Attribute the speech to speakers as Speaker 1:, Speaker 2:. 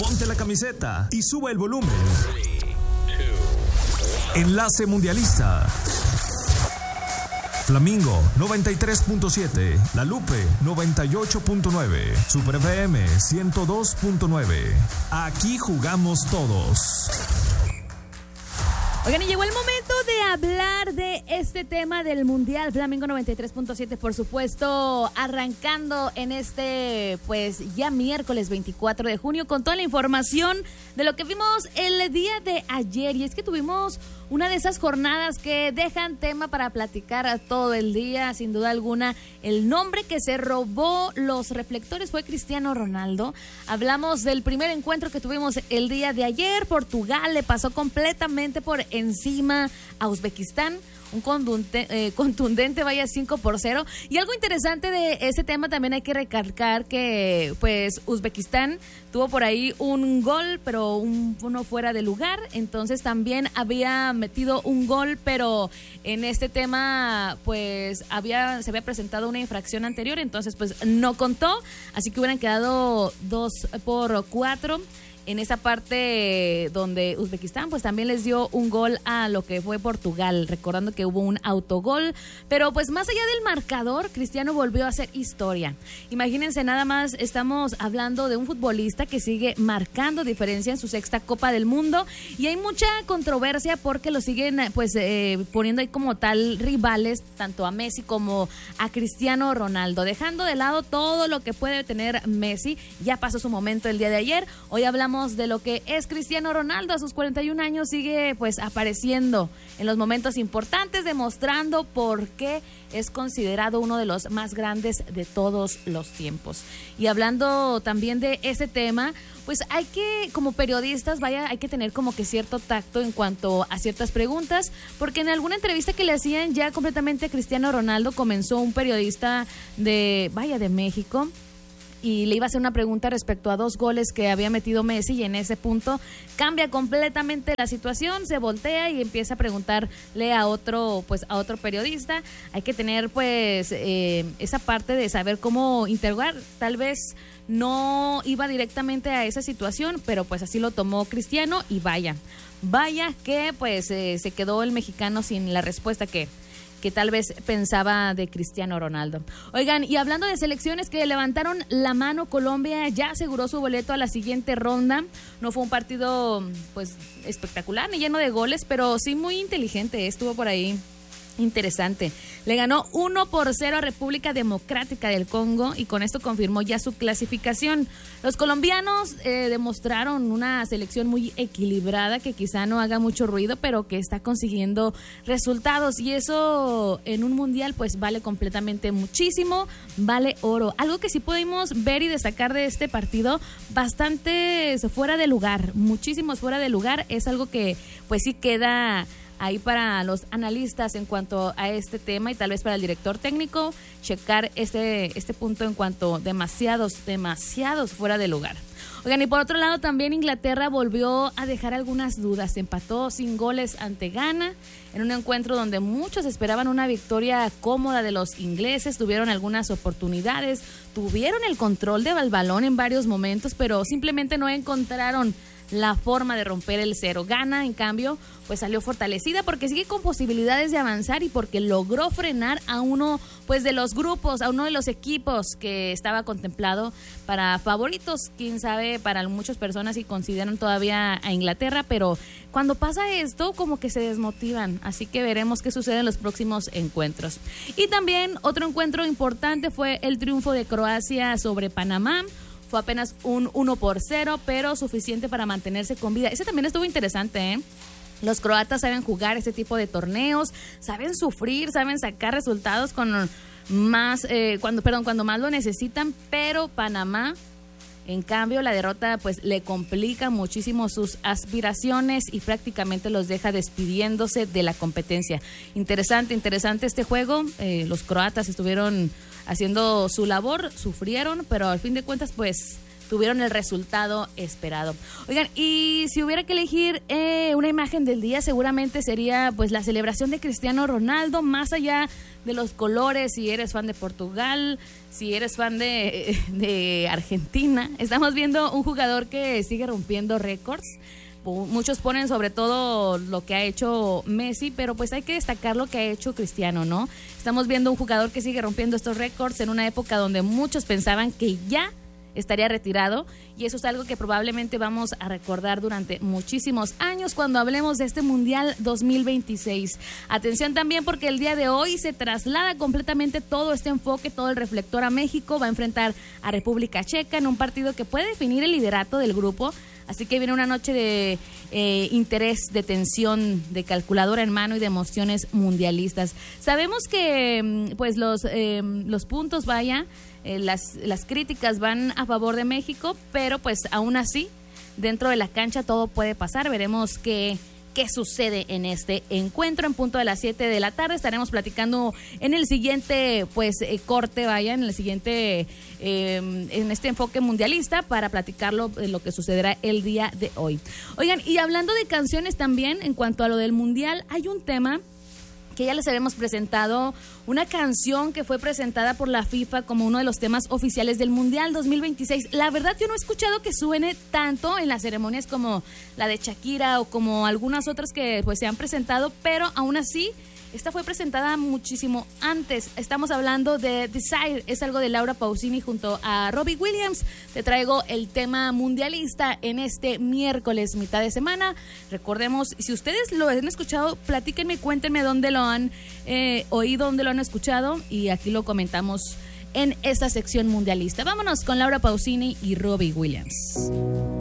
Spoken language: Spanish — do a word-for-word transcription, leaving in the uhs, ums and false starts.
Speaker 1: Ponte la camiseta y sube el volumen. Enlace Mundialista. Flamingo noventa y tres punto siete, La Lupe noventa y ocho punto nueve, Super F M ciento dos punto nueve. Aquí jugamos todos.
Speaker 2: Oigan, y llegó el momento de hablar de este tema del Mundial. Flamingo noventa y tres punto siete, por supuesto, arrancando en este, pues ya miércoles veinticuatro de junio, con toda la información de lo que vimos el día de ayer. Y es que tuvimos una de esas jornadas que dejan tema para platicar todo el día, sin duda alguna. El nombre que se robó los reflectores fue Cristiano Ronaldo. Hablamos del primer encuentro que tuvimos el día de ayer. Portugal le pasó completamente por encima a Uzbekistán. Un contundente, eh, contundente, vaya, cinco por cero. Y algo interesante de ese tema también hay que recalcar que, pues, Uzbekistán tuvo por ahí un gol, pero un, uno fuera de lugar. Entonces también había metido un gol, pero en este tema, pues, había se había presentado una infracción anterior. Entonces, pues, no contó. Así que hubieran quedado dos por cuatro. En esa parte donde Uzbekistán pues también les dio un gol a lo que fue Portugal, recordando que hubo un autogol, pero pues más allá del marcador, Cristiano volvió a hacer historia. Imagínense nada más, estamos hablando de un futbolista que sigue marcando diferencia en su sexta Copa del Mundo y hay mucha controversia porque lo siguen pues eh, poniendo ahí como tal rivales, tanto a Messi como a Cristiano Ronaldo, dejando de lado todo lo que puede tener Messi. Ya pasó su momento el día de ayer, hoy hablamos de lo que es Cristiano Ronaldo. A sus cuarenta y un años sigue pues apareciendo en los momentos importantes, demostrando por qué es considerado uno de los más grandes de todos los tiempos. Y hablando también de ese tema, pues hay que, como periodistas, vaya, hay que tener como que cierto tacto en cuanto a ciertas preguntas, porque en alguna entrevista que le hacían ya completamente a Cristiano Ronaldo, comenzó un periodista de, vaya, de México, y le iba a hacer una pregunta respecto a dos goles que había metido Messi, y en ese punto cambia completamente la situación, se voltea y empieza a preguntarle a otro, pues a otro periodista. Hay que tener pues eh, esa parte de saber cómo interrogar. Tal vez no iba directamente a esa situación, pero pues así lo tomó Cristiano y vaya, vaya que pues eh, se quedó el mexicano sin la respuesta que que tal vez pensaba de Cristiano Ronaldo. Oigan, y hablando de selecciones que levantaron la mano, Colombia ya aseguró su boleto a la siguiente ronda. No fue un partido pues espectacular ni lleno de goles, pero sí muy inteligente, estuvo por ahí interesante. Le ganó uno por cero a República Democrática del Congo y con esto confirmó ya su clasificación. Los colombianos eh, demostraron una selección muy equilibrada que quizá no haga mucho ruido, pero que está consiguiendo resultados, y eso en un mundial pues vale completamente muchísimo, vale oro. Algo que sí pudimos ver y destacar de este partido, bastantes fuera de lugar, muchísimos fuera de lugar, es algo que pues sí queda ahí para los analistas en cuanto a este tema, y tal vez para el director técnico checar este, este punto en cuanto demasiados, demasiados fuera de lugar. Oigan, y por otro lado también Inglaterra volvió a dejar algunas dudas, empató sin goles ante Ghana en un encuentro donde muchos esperaban una victoria cómoda de los ingleses, tuvieron algunas oportunidades, tuvieron el control del balón en varios momentos, pero simplemente no encontraron la forma de romper el cero. Ghana, en cambio, pues salió fortalecida porque sigue con posibilidades de avanzar y porque logró frenar a uno pues de los grupos, a uno de los equipos que estaba contemplado para favoritos. Quién sabe, para muchas personas sí consideran todavía a Inglaterra, pero cuando pasa esto como que se desmotivan, así que veremos qué sucede en los próximos encuentros. Y también otro encuentro importante fue el triunfo de Croacia sobre Panamá. Fue apenas un uno por cero, pero suficiente para mantenerse con vida. Ese también estuvo interesante, ¿eh? Los croatas saben jugar este tipo de torneos, saben sufrir, saben sacar resultados con más, eh, cuando, perdón, cuando más lo necesitan, pero Panamá, en cambio, la derrota pues le complica muchísimo sus aspiraciones y prácticamente los deja despidiéndose de la competencia. Interesante, interesante este juego. Eh, los croatas estuvieron haciendo su labor, sufrieron, pero al fin de cuentas pues tuvieron el resultado esperado. Oigan, y si hubiera que elegir eh, una imagen del día, seguramente sería pues la celebración de Cristiano Ronaldo, más allá de los colores, si eres fan de Portugal, si eres fan de, de Argentina. Estamos viendo un jugador que sigue rompiendo récords. Muchos ponen sobre todo lo que ha hecho Messi, pero pues hay que destacar lo que ha hecho Cristiano, ¿no? Estamos viendo un jugador que sigue rompiendo estos récords en una época donde muchos pensaban que ya estaría retirado, y eso es algo que probablemente vamos a recordar durante muchísimos años cuando hablemos de este Mundial dos mil veintiséis. Atención también, porque el día de hoy se traslada completamente todo este enfoque, todo el reflector a México. Va a enfrentar a República Checa en un partido que puede definir el liderato del grupo. Así que viene una noche de eh, interés, de tensión, de calculadora en mano y de emociones mundialistas. Sabemos que pues los, eh, los puntos, vaya, eh, las, las críticas van a favor de México, pero pues aún así, dentro de la cancha todo puede pasar. Veremos qué... ¿Qué sucede en este encuentro? En punto de las siete de la tarde estaremos platicando en el siguiente pues eh, corte, vaya, en el siguiente, eh, en este enfoque mundialista, para platicarlo de lo que sucederá el día de hoy. Oigan, y hablando de canciones también, en cuanto a lo del mundial, hay un tema que ya les habíamos presentado, una canción que fue presentada por la FIFA como uno de los temas oficiales del Mundial dos mil veintiséis. La verdad, yo no he escuchado que suene tanto en las ceremonias como la de Shakira o como algunas otras que pues se han presentado, pero aún así esta fue presentada muchísimo antes. Estamos hablando de Desire, es algo de Laura Pausini junto a Robbie Williams. Te traigo el tema mundialista en este miércoles, mitad de semana. Recordemos, si ustedes lo han escuchado, platíquenme, cuéntenme dónde lo han eh, oído, dónde lo han escuchado, y aquí lo comentamos en esta sección mundialista. Vámonos con Laura Pausini y Robbie Williams.